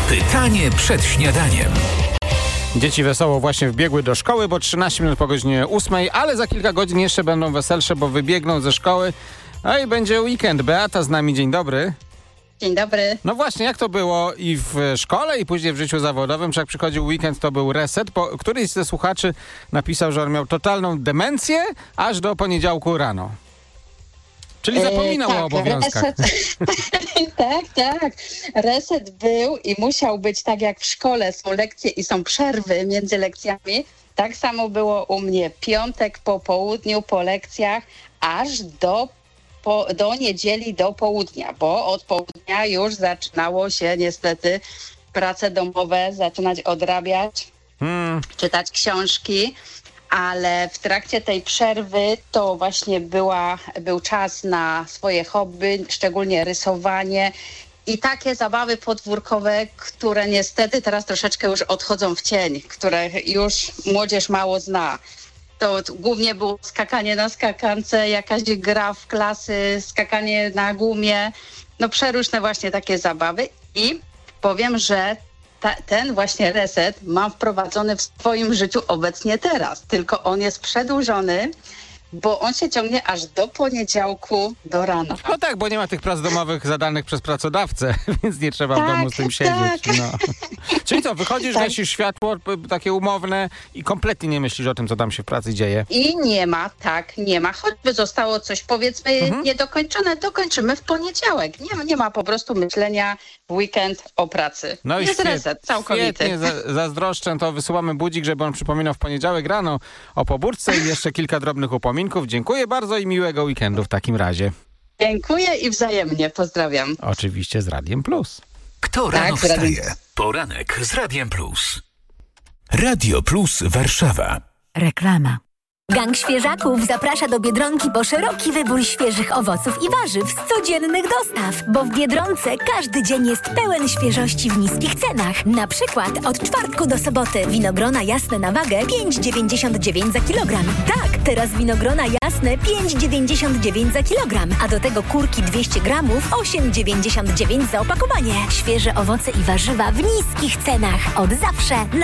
Pytanie przed śniadaniem. Dzieci wesoło właśnie wbiegły do szkoły, bo 13 minut po godzinie 8, ale za kilka godzin jeszcze będą weselsze, bo wybiegną ze szkoły. A i będzie weekend. Beata z nami, dzień dobry. Dzień dobry. No właśnie, jak to było i w szkole, i później w życiu zawodowym? Czy jak przychodził weekend, to był reset? Bo któryś ze słuchaczy napisał, że on miał totalną demencję aż do poniedziałku rano. Czyli zapominał o obowiązkach. Tak. Reset był i musiał być tak jak w szkole. Są lekcje i są przerwy między lekcjami. Tak samo było u mnie. Piątek po południu, po lekcjach, aż do niedzieli do południa, bo od południa już zaczynało się niestety prace domowe, zaczynać odrabiać, czytać książki. Ale w trakcie tej przerwy to właśnie był czas na swoje hobby, szczególnie rysowanie i takie zabawy podwórkowe, które niestety teraz troszeczkę już odchodzą w cień, które już młodzież mało zna. To głównie było skakanie na skakance, jakaś gra w klasy, skakanie na gumie, no przeróżne właśnie takie zabawy i powiem, że ten właśnie reset mam wprowadzony w swoim życiu obecnie teraz, tylko on jest przedłużony, bo on się ciągnie aż do poniedziałku do rana. No tak, bo nie ma tych prac domowych zadanych przez pracodawcę, więc nie trzeba w domu z tym siedzieć. Tak. No. Czyli co, wychodzisz, gasisz światło takie umowne i kompletnie nie myślisz o tym, co tam się w pracy dzieje. I nie ma. Choćby zostało coś, powiedzmy, niedokończone, dokończymy w poniedziałek. Nie ma po prostu myślenia w weekend o pracy. No jest reset całkowity. Świetnie, zazdroszczę, to wysyłamy budzik, żeby on przypominał w poniedziałek rano o pobudce i jeszcze kilka drobnych upominków. Dziękuję bardzo i miłego weekendu w takim razie. Dziękuję i wzajemnie. Pozdrawiam. Oczywiście z Radiem Plus. Kto rano wstaje? Poranek z Radiem Plus. Radio Plus Warszawa. Reklama. Gang Świeżaków zaprasza do Biedronki po szeroki wybór świeżych owoców i warzyw z codziennych dostaw, bo w Biedronce każdy dzień jest pełen świeżości w niskich cenach. Na przykład od czwartku do soboty winogrona jasne na wagę 5,99 za kilogram. Tak, teraz winogrona jasne 5,99 za kilogram, a do tego kurki 200 gramów 8,99 za opakowanie. Świeże owoce i warzywa w niskich cenach. Od zawsze na